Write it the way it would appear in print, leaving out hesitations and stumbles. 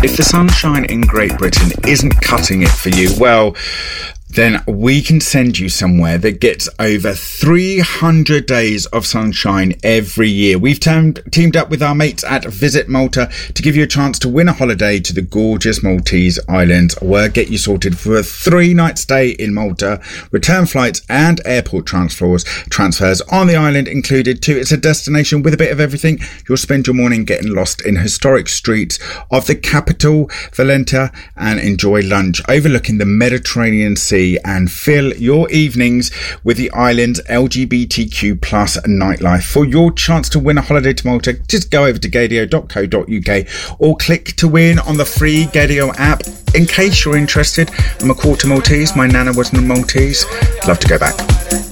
If the sunshine in Great Britain isn't cutting it for you, well, then we can send you somewhere that gets over 300 days of sunshine every year. We've teamed up with our mates at Visit Malta to give you a chance to win a holiday to the gorgeous Maltese islands. We'll get you sorted for a 3-night stay in Malta, return flights and airport transfers on the island included too. It's a destination with a bit of everything. You'll spend your morning getting lost in historic streets of the capital, Valletta, and enjoy lunch overlooking the Mediterranean Sea and fill your evenings with the island's LGBTQ plus nightlife. For your chance to win a holiday to Malta, just go over to gadio.co.uk or click to win on the free Gadio app. In case you're interested, I'm a quarter Maltese. My nana was Maltese. Love to go back.